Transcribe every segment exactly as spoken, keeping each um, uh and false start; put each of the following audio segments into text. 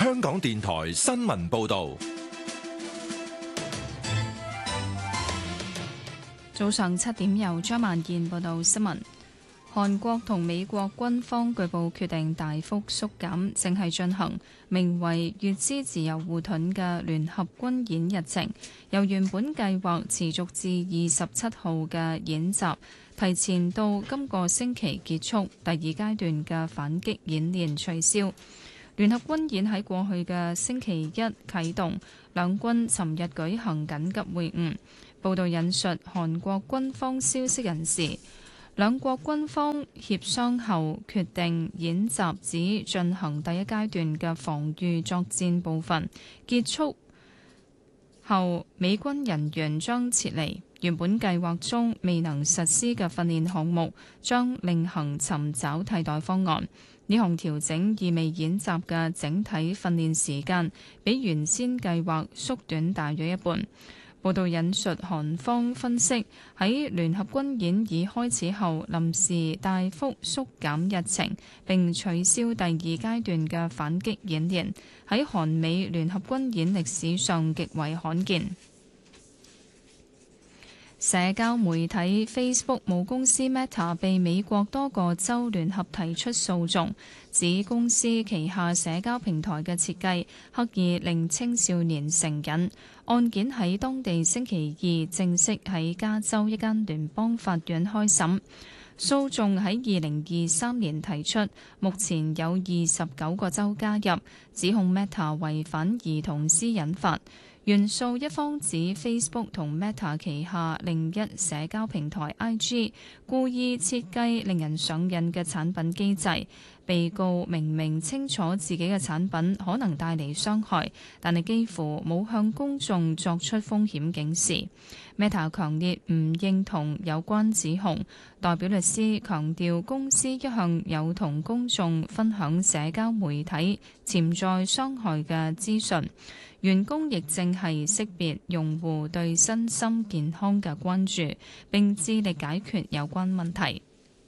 香港電台新聞報道。 早上七點，由張萬燕報道新聞。韓國同美國軍方據報決定大幅縮減正係進行名為乙支自由護盾嘅聯合軍演日程，由原本計劃持續至二十七號嘅演習，提前到今個星期結束。第二階段嘅反擊演練取消。聯合軍演喺過去嘅星期一啟動，兩軍尋日舉行緊急會晤。報道引述韓國軍方消息人士，兩國軍方協商後決定演習只進行第一階段嘅防禦作戰部分，結束後美軍人員將撤離。原本計劃中未能實施嘅訓練項目將另行尋找替代方案。呢項調整意味演習嘅整體訓練時間比原先計劃縮短大約一半。報道引述韓方分析，喺聯合軍演已開始後，臨時大幅縮減日程，並取消第二階段嘅反擊演練，喺韓美聯合軍演歷史上極為罕見。社交媒體 Facebook 母公司 Meta 被美國多個州聯合提出訴訟，指公司旗下社交平台嘅設計刻意令青少年成癮。案件喺當地星期二正式喺加州一間聯邦法院開審。訴訟喺二零二三年提出，目前有二十九個州加入，指控 Meta 違反兒童私隱法。原訴一方指 Facebook 同 Meta 旗下另一社交平台 I G 故意設計令人上癮嘅產品機制。被告明明清楚自己嘅產品可能帶嚟傷害，但係幾乎冇向公眾作出風險警示。Meta 強烈唔認同有關指控，代表律師強調公司一向有同公眾分享社交媒體潛在傷害嘅資訊，員工亦正係識別用戶對身心健康嘅關注，並致力解決有關問題。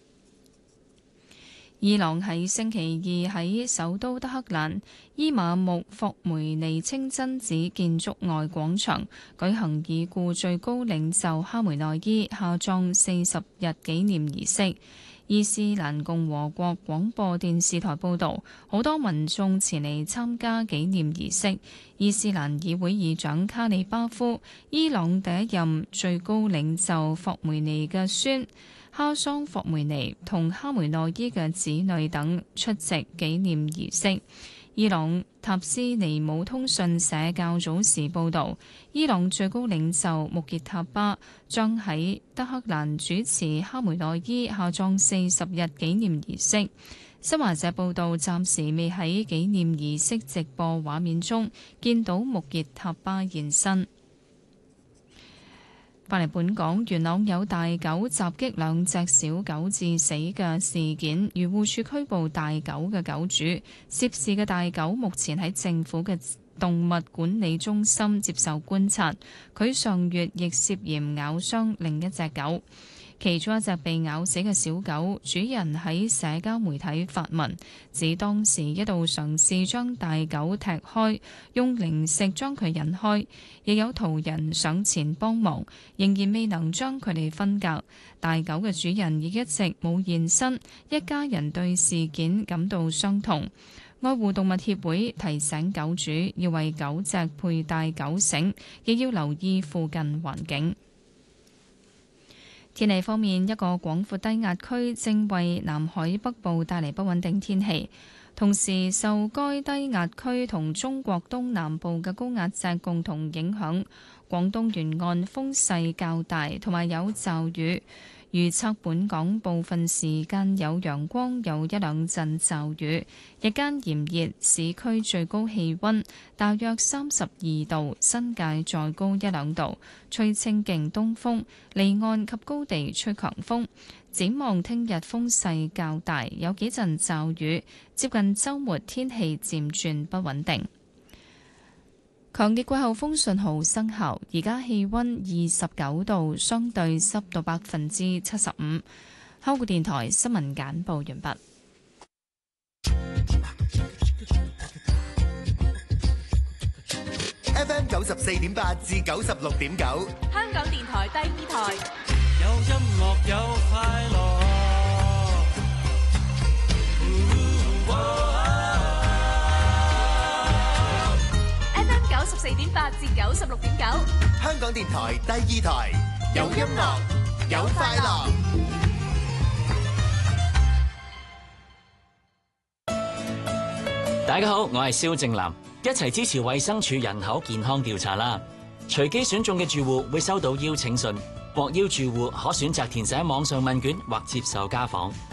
伊朗喺星期二喺首都德黑蘭伊瑪目霍梅尼清真寺建築外廣場舉行已故最高領袖哈梅內伊下葬四十日紀念儀式。伊斯蘭共和國廣播電視台報導，好多民眾前嚟參加紀念儀式。伊斯蘭議會議長卡里巴夫、伊朗第一任最高領袖霍梅尼嘅孫哈桑霍梅尼同哈梅內伊嘅子女等出席紀念儀式。伊朗塔斯尼姆通訊社較早時報導，伊朗最高領袖穆傑塔巴將喺德黑蘭主持哈梅內伊下葬四十日紀念儀式。新華社報導，暫時未喺紀念儀式直播畫面中見到穆傑塔巴現身。返嚟本港，元朗有大狗襲擊兩隻小狗致死嘅事件，漁護署拘捕大狗嘅狗主，涉事嘅大狗目前喺政府嘅動物管理中心接受觀察，佢上月亦涉嫌咬傷另一隻狗。其中一隻被咬死嘅小狗，主人喺社交媒體發文，指當時一度嘗試將大狗踢開，用零食將佢引開，亦有途人上前幫忙，仍然未能將佢哋分隔。大狗嘅主人亦一直冇現身，一家人對事件感到傷痛。愛護動物協會提醒狗主要為狗隻佩戴狗繩，亦要留意附近環境。天氣方面，一個廣闊低壓區正為南海北部帶嚟不穩定天氣，同時受該低壓區同中國東南部嘅高壓脊共同影響，廣東沿岸風勢較大，同埋有驟雨。預測本港部分時間有陽光，有一兩陣驟雨，日間炎熱，市區最高氣溫大約三十二度，新界再高一兩度，吹清勁東風，離岸及高地吹強風。展望聽日風勢較大，有幾陣驟雨，接近週末天氣漸轉不穩定。強烈季候風信號生效，而家氣溫二十九度，相對濕度百分之七十五。香港電台新聞簡報完畢。 F M 九十四點八至九十六點九， 香港電台第二台。 有音樂有快樂。 F M 九十四點八至九十六點九， 香港電台第二台，有音樂有快樂。 大家好，我係蕭正楠，一齊支持衛生署人口健康調查啦！隨機選中嘅住戶會收到邀請信，獲邀住戶可選擇填寫網上問卷或接受家訪。